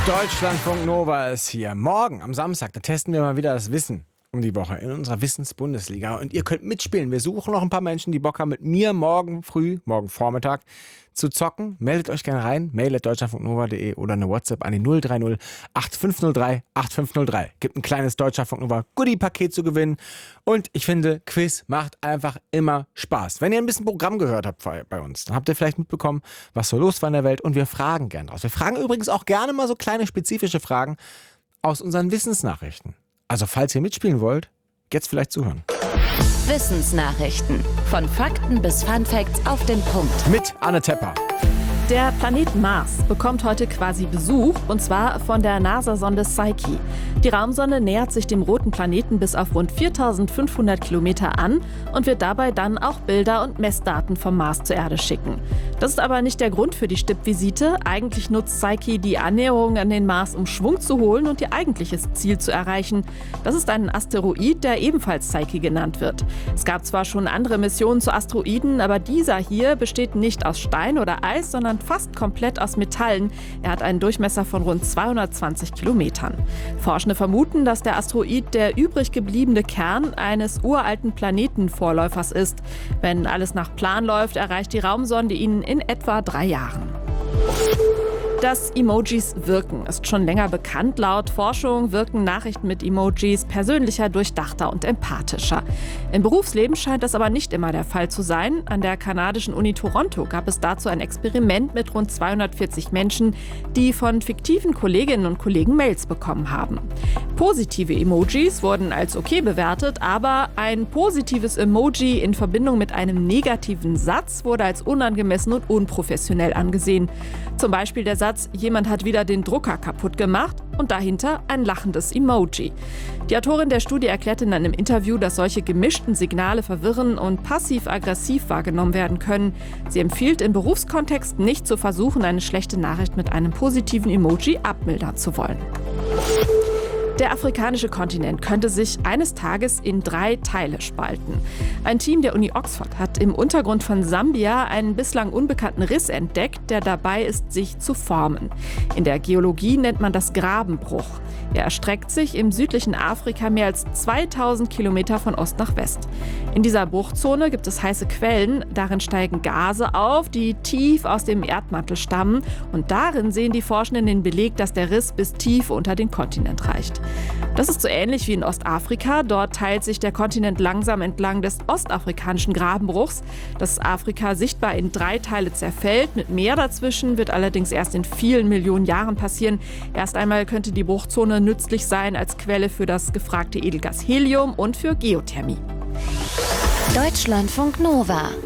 Deutschlandfunk Nova ist hier. Morgen am Samstag, da testen wir mal wieder das Wissen um die Woche in unserer Wissensbundesliga. Und ihr könnt mitspielen. Wir suchen noch ein paar Menschen, die Bock haben, mit mir morgen Vormittag zu zocken. Meldet euch gerne rein. mail@deutschlandfunknova.de oder eine WhatsApp an die 030 8503 8503. Gibt ein kleines Deutschlandfunk Nova Goodie-Paket zu gewinnen. Und ich finde, Quiz macht einfach immer Spaß. Wenn ihr ein bisschen Programm gehört habt bei uns, dann habt ihr vielleicht mitbekommen, was so los war in der Welt. Und wir fragen gerne draus. Wir fragen übrigens auch gerne mal so kleine spezifische Fragen aus unseren Wissensnachrichten. Also falls ihr mitspielen wollt, jetzt vielleicht zuhören. Wissensnachrichten. Von Fakten bis Funfacts auf den Punkt. Mit Anne Tepper. Der Planet Mars bekommt heute quasi Besuch, und zwar von der NASA-Sonde Psyche. Die Raumsonde nähert sich dem roten Planeten bis auf rund 4.500 Kilometer an und wird dabei dann auch Bilder und Messdaten vom Mars zur Erde schicken. Das ist aber nicht der Grund für die Stippvisite. Eigentlich nutzt Psyche die Annäherung an den Mars, um Schwung zu holen und ihr eigentliches Ziel zu erreichen. Das ist ein Asteroid, der ebenfalls Psyche genannt wird. Es gab zwar schon andere Missionen zu Asteroiden, aber dieser hier besteht nicht aus Stein oder Eis, sondern fast komplett aus Metallen. Er hat einen Durchmesser von rund 220 Kilometern. Forschende vermuten, dass der Asteroid der übrig gebliebene Kern eines uralten Planetenvorläufers ist. Wenn alles nach Plan läuft, erreicht die Raumsonde ihn in etwa 3 Jahren. Dass Emojis wirken, ist schon länger bekannt. Laut Forschung wirken Nachrichten mit Emojis persönlicher, durchdachter und empathischer. Im Berufsleben scheint das aber nicht immer der Fall zu sein. An der kanadischen Uni Toronto gab es dazu ein Experiment mit rund 240 Menschen, die von fiktiven Kolleginnen und Kollegen Mails bekommen haben. Positive Emojis wurden als okay bewertet, aber ein positives Emoji in Verbindung mit einem negativen Satz wurde als unangemessen und unprofessionell angesehen. Zum Beispiel der Satz, jemand hat wieder den Drucker kaputt gemacht, und dahinter ein lachendes Emoji. Die Autorin der Studie erklärte in einem Interview, dass solche gemischten Signale verwirren und passiv-aggressiv wahrgenommen werden können. Sie empfiehlt im Berufskontext nicht zu versuchen, eine schlechte Nachricht mit einem positiven Emoji abmildern zu wollen. Der afrikanische Kontinent könnte sich eines Tages in 3 Teile spalten. Ein Team der Uni Oxford hat im Untergrund von Sambia einen bislang unbekannten Riss entdeckt, der dabei ist, sich zu formen. In der Geologie nennt man das Grabenbruch. Er erstreckt sich im südlichen Afrika mehr als 2000 Kilometer von Ost nach West. In dieser Bruchzone gibt es heiße Quellen. Darin steigen Gase auf, die tief aus dem Erdmantel stammen. Und darin sehen die Forschenden den Beleg, dass der Riss bis tief unter den Kontinent reicht. Das ist so ähnlich wie in Ostafrika. Dort teilt sich der Kontinent langsam entlang des ostafrikanischen Grabenbruchs. Das Afrika sichtbar in 3 Teile zerfällt. Mit Meer dazwischen wird allerdings erst in vielen Millionen Jahren passieren. Erst einmal könnte die Bruchzone nützlich sein als Quelle für das gefragte Edelgas Helium und für Geothermie. Deutschlandfunk Nova.